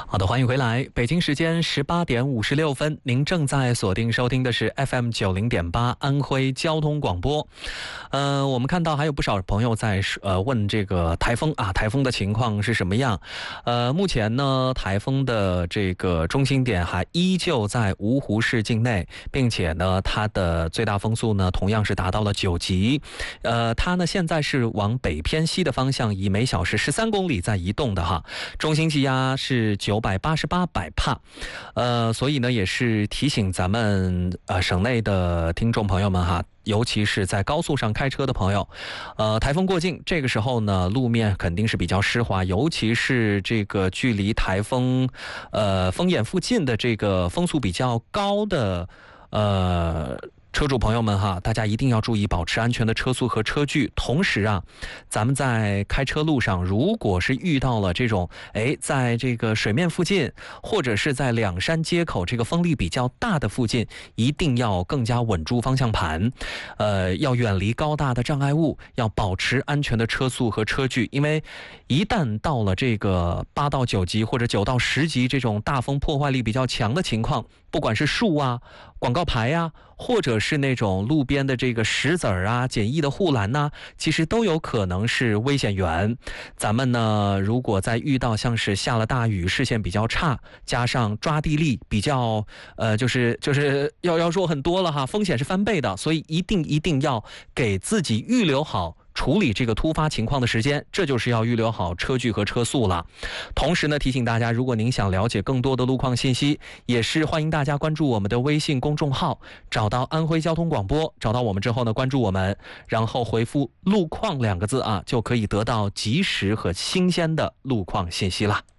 好的，欢迎回来。北京时间18:56，您正在锁定收听的是 FM90.8安徽交通广播。我们看到还有不少朋友在问这个台风啊，台风的情况是什么样？目前呢，台风的这个中心点还依旧在芜湖市境内，并且呢，它的最大风速呢同样是达到了9级。它呢现在是往北偏西的方向，以每小时13公里在移动的哈。中心气压是988百帕，所以呢也是提醒咱们省内的听众朋友们哈，尤其是在高速上开车的朋友，台风过境，这个时候呢路面肯定是比较湿滑，尤其是这个距离台风风眼附近的这个风速比较高的车主朋友们哈，大家一定要注意保持安全的车速和车距。同时啊，咱们在开车路上，如果是遇到了这种在这个水面附近，或者是在两山接口这个风力比较大的附近，一定要更加稳住方向盘，要远离高大的障碍物，要保持安全的车速和车距。因为一旦到了这个8到9级或者9到10级这种大风破坏力比较强的情况，不管是树啊、广告牌啊，或者是那种路边的这个石子儿啊、简易的护栏呐，其实都有可能是危险源。咱们呢，如果在遇到像是下了大雨、视线比较差，加上抓地力比较就是要弱很多了哈，风险是翻倍的，所以一定要给自己预留好处理这个突发情况的时间，这就是要预留好车距和车速了。同时呢，提醒大家，如果您想了解更多的路况信息，也是欢迎大家关注我们的微信公众号，找到安徽交通广播，找到我们之后呢，关注我们，然后回复路况2个字啊，就可以得到及时和新鲜的路况信息了。